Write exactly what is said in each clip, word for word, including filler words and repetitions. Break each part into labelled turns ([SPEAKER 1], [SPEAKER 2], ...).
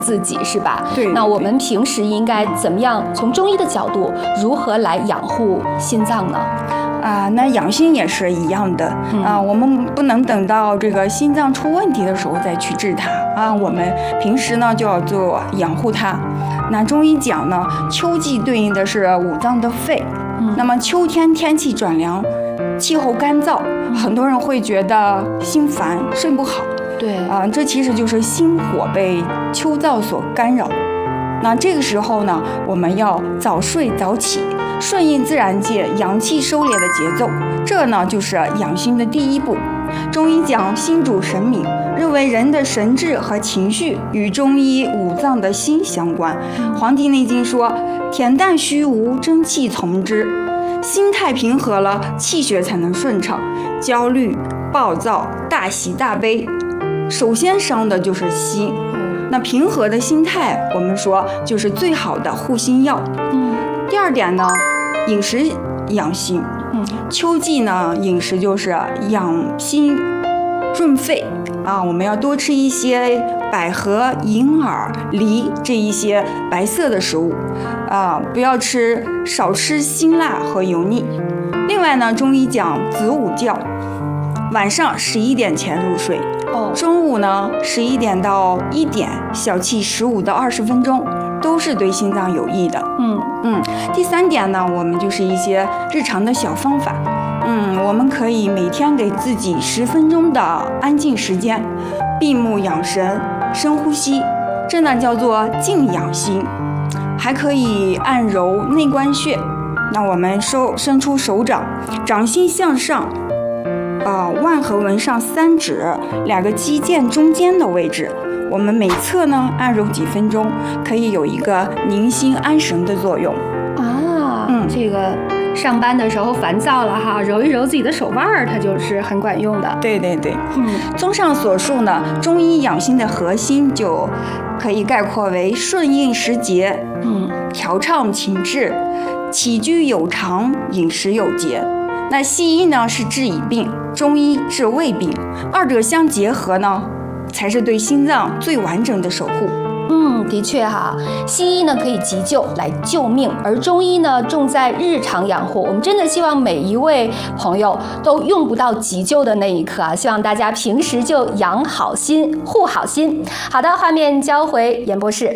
[SPEAKER 1] 自己，是吧？
[SPEAKER 2] 对。
[SPEAKER 1] 那我们平时应该怎么样？从中医的角度，如何来养护心脏呢？
[SPEAKER 2] 啊，那养心也是一样的、嗯、啊，我们不能等到这个心脏出问题的时候再去治它啊，我们平时呢就要做养护它。那中医讲呢，秋季对应的是五脏的肺，嗯、那么秋天天气转凉，气候干燥，嗯、很多人会觉得心烦、睡不好。
[SPEAKER 1] 对
[SPEAKER 2] 啊，这其实就是心火被秋燥所干扰。那这个时候呢，我们要早睡早起，顺应自然界阳气收敛的节奏，这呢就是养心的第一步。中医讲心主神明，认为人的神志和情绪与中医五脏的心相关。《黄帝内经》说：“恬淡虚无，真气从之。”心态平和了，气血才能顺畅。焦虑、暴躁、大喜大悲，首先伤的就是心。那平和的心态，我们说就是最好的护心药。嗯，第二点呢，饮食养心。嗯，秋季呢，饮食就是养心润肺啊，我们要多吃一些百合、银耳、梨这一些白色的食物啊，不要吃少吃辛辣和油腻。另外呢，中医讲子午觉，晚上十一点前入睡。哦，中午呢，十一点到一点，小憩十五到二十分钟，都是对心脏有益的。嗯嗯。第三点呢，我们就是一些日常的小方法。嗯，我们可以每天给自己十分钟的安静时间，闭目养神，深呼吸，这呢叫做静养心。还可以按揉内关穴。那我们收伸出手掌，掌心向上。呃，腕和纹上三指，两个肌腱中间的位置，我们每侧呢按揉几分钟，可以有一个宁心安神的作用
[SPEAKER 1] 啊。嗯，这个上班的时候烦躁了哈，揉一揉自己的手腕儿，它就是很管用的。
[SPEAKER 2] 对对对，嗯，综上所述呢，中医养心的核心就可以概括为顺应时节，嗯，调畅情志，起居有常，饮食有节。那西医呢是治已病，中医治未病，二者相结合呢，才是对心脏最完整的守护。
[SPEAKER 1] 嗯，的确哈，西医呢可以急救来救命，而中医呢重在日常养护。我们真的希望每一位朋友都用不到急救的那一刻啊！希望大家平时就养好心，护好心。好的，画面交回严博士。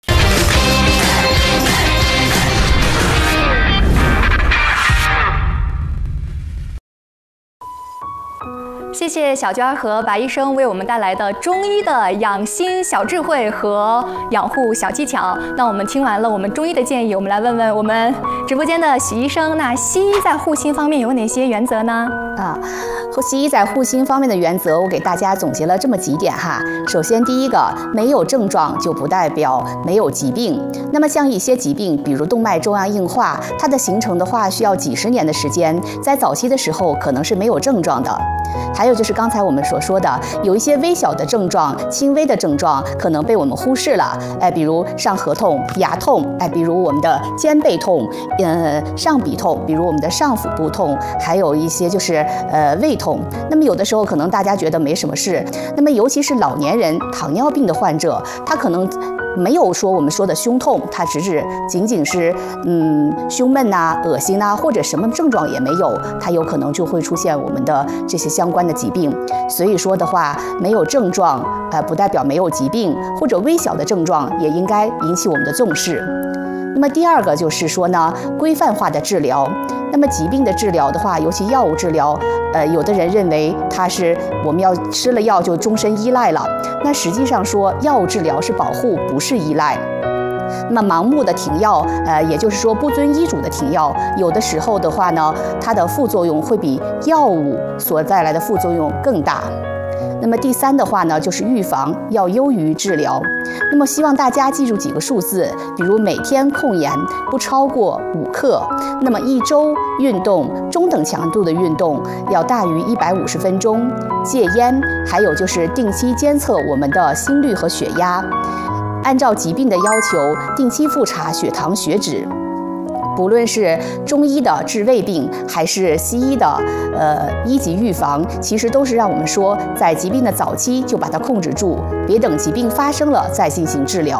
[SPEAKER 1] 谢谢小娟和白医生为我们带来的中医的养心小智慧和养护小技巧。那我们听完了我们中医的建议，我们来问问我们直播间的许医生，那西医在护心方面有哪些原则呢？
[SPEAKER 3] 啊，西医在护心方面的原则，我给大家总结了这么几点哈。首先，第一个，没有症状就不代表没有疾病。那么像一些疾病，比如动脉粥样硬化，它的形成的话需要几十年的时间，在早期的时候可能是没有症状的。还有就是刚才我们所说的，有一些微小的症状、轻微的症状可能被我们忽视了，哎，比如上颌痛、牙痛，哎，比如我们的肩背痛，呃，上臂痛，比如我们的上腹部痛，还有一些就是呃胃痛。那么有的时候可能大家觉得没什么事，那么尤其是老年人、糖尿病的患者，他可能没有说我们说的胸痛，它只是仅仅是嗯胸闷呐、啊、恶心呐、啊，或者什么症状也没有，它有可能就会出现我们的这些相关的疾病。所以说的话，没有症状，呃，不代表没有疾病，或者微小的症状也应该引起我们的重视。那么第二个就是说呢，规范化的治疗。那么疾病的治疗的话，尤其药物治疗，呃，有的人认为它是我们要吃了药就终身依赖了。那实际上说，药物治疗是保护，不是依赖。那么盲目的停药，呃，也就是说不遵医嘱的停药，有的时候的话呢，它的副作用会比药物所带来的副作用更大。那么第三的话呢，就是预防要优于治疗。那么希望大家记住几个数字，比如每天控盐不超过五克，那么一周运动中等强度的运动要大于一百五十分钟，戒烟，还有就是定期监测我们的心率和血压，按照疾病的要求定期复查血糖、血脂。 不论是中医的治胃病，还是西医的呃一级预防，其实都是让我们说，在疾病的早期就把它控制住，别等疾病发生了再进行治疗。